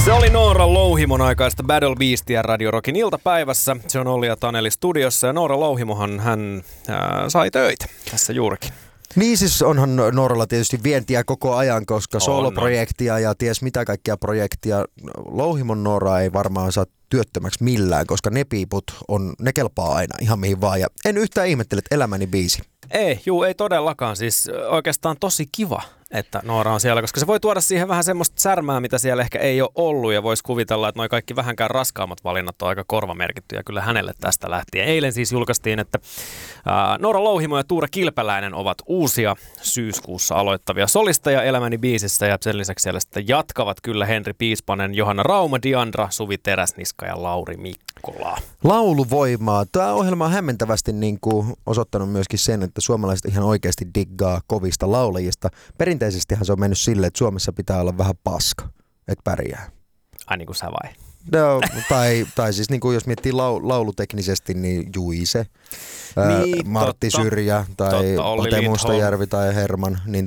Se oli Noora Louhimon aikaista Battle Beastia Radio Rockin iltapäivässä. Se on Olli ja Taneli studiossa ja Noora Louhimohan hän sai töitä tässä juurikin. Niin siis onhan Nooralla tietysti vientiä koko ajan, koska soloprojektia ja ties mitä kaikkia projektia. Louhimon Nooraa ei varmaan saa työttömäksi millään, koska ne piiput ne kelpaa aina ihan mihin vaan. Ja en yhtään ihmettele, että elämäni biisi. Ei todellakaan. Siis oikeastaan tosi kiva, että Noora on siellä, koska se voi tuoda siihen vähän semmoista särmää, mitä siellä ehkä ei ole ollut, ja voisi kuvitella, että noi kaikki vähänkään raskaammat valinnat on aika korvamerkittyjä kyllä hänelle tästä lähtien. Eilen siis julkaistiin, että Noora Louhimo ja Tuura Kilpeläinen ovat uusia syyskuussa aloittavia solisteja Elämäni biisissä, ja sen lisäksi siellä sitten jatkavat kyllä Henri Piispanen, Johanna Rauma, Diandra, Suvi Teräsniska ja Lauri Mikkola. Lauluvoimaa. Tämä ohjelma on hämmentävästi osoittanut myöskin sen, että suomalaiset ihan oikeasti diggaa kovista laulajista. Perinteisestihän se on mennyt silleen, että Suomessa pitää olla vähän paska, että pärjää. Ai niin kuin sä vai? No, tai siis jos miettii lauluteknisesti, niin Juise, niin, Martti totta, Syrjä tai Pate Mustajärvi tai Herman. Niin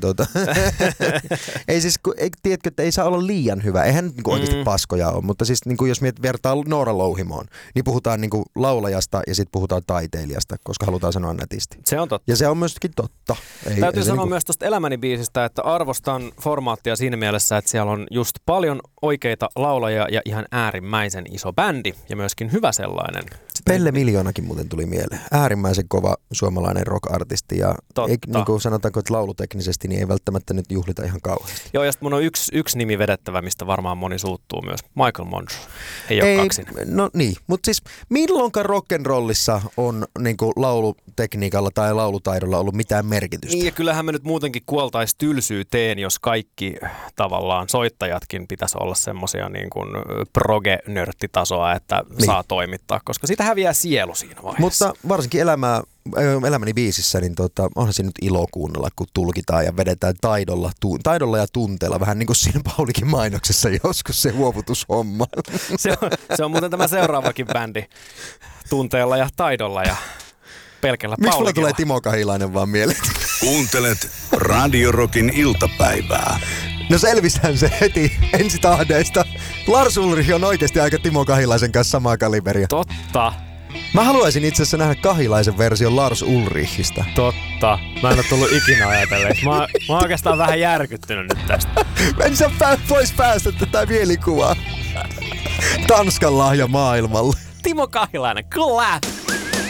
ei siis, tiedätkö, että ei saa olla liian hyvä. Eihän oikeasti paskoja ole, mutta siis jos vertaa Noora Louhimoon, niin puhutaan laulajasta ja sitten puhutaan taiteilijasta, koska halutaan sanoa nätisti. Se on totta. Ja se on myöskin totta. Täytyy sanoa myös tuosta Elämäni biisistä, että arvostan formaattia siinä mielessä, että siellä on just paljon oikeita laulajia ja ihan äärimmäisen iso bändi ja myöskin hyvä sellainen. Pelle Miljoonakin muuten tuli mieleen. Äärimmäisen kova suomalainen rock-artisti ja niin kuin sanotaanko, että lauluteknisesti niin ei välttämättä nyt juhlita ihan kauheasti. Joo, ja sitten mun on yksi nimi vedettävä, mistä varmaan moni suuttuu myös. Michael Monroe. Ei ole kaksin. No niin, mutta siis milloinkaan rock'n'rollissa on niin kuin laulutekniikalla tai laulutaidolla ollut mitään merkitystä? Niin ja kyllähän me nyt muutenkin kuoltaisi tylsyyteen, jos kaikki tavallaan soittajatkin pitäisi olla semmoisia niin kuin proge-nörttitasoa, että saa toimittaa, koska sitä häviää sielu siinä vaiheessa. Mutta varsinkin Elämäni biisissä, niin onhan siinä nyt ilo kuunnella, kun tulkitaan ja vedetään taidolla ja tunteella. Vähän niin kuin siinä Paulikin mainoksessa joskus se huovutushomma. Se on muuten tämä seuraavakin bändi. Tunteella ja taidolla ja pelkällä Paulikilla. Miksi mulla tulee Timo Kahilainen vaan mieleen? Kuuntelet Radio Rockin iltapäivää. No selvishän se heti ensitahdeista. Lars Ulrich on oikeasti aika Timo Kahilaisen kanssa samaa kaliberia. Totta. Mä haluaisin itse asiassa nähdä Kahilaisen version Lars Ulrichista. Totta. Mä en ole tullut ikinä ajatelleeksi. Mä oon oikeastaan vähän järkyttynyt nyt tästä. En sä pois päästä tätä mielikuvaa. Tanskan lahja maailmalle. Timo Kahilainen, clap!